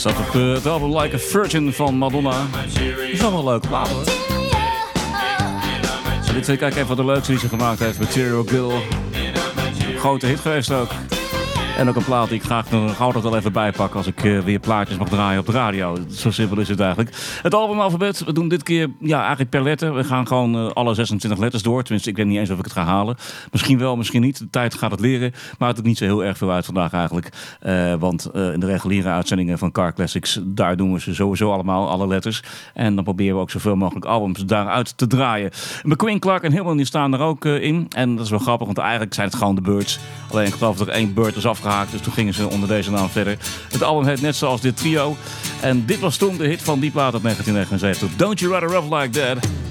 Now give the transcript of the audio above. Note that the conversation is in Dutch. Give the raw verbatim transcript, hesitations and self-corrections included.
Staat op uh, het album Like a Virgin van Madonna. Is wel een leuke plaat hoor. En dit vind ik eigenlijk een van de leukste die ze gemaakt heeft. Material Girl. Grote hit geweest ook. En ook een plaat die ik graag nog altijd wel even bijpak als ik uh, weer plaatjes mag draaien op de radio. Zo simpel is het eigenlijk. Het albumalfabet, we doen dit keer ja, eigenlijk per letter. We gaan gewoon uh, alle zesentwintig letters door. Tenminste, ik weet niet eens of ik het ga halen. Misschien wel, misschien niet. De tijd gaat het leren. Maakt het niet zo heel erg veel uit vandaag eigenlijk. Uh, want uh, in de reguliere uitzendingen van Car Classics, daar doen we ze sowieso allemaal, alle letters. En dan proberen we ook zoveel mogelijk albums daaruit te draaien. McQueen, Clark en Hillman die staan er ook uh, in. En dat is wel grappig, want eigenlijk zijn het gewoon de Birds. Alleen ik geloof dat er één Bird is afgehaakt. Dus toen gingen ze onder deze naam verder. Het album heet net zoals dit trio. En dit was toen de hit van die plaat uit negentien negenenzeventig. Don't You Rather Rough Like That.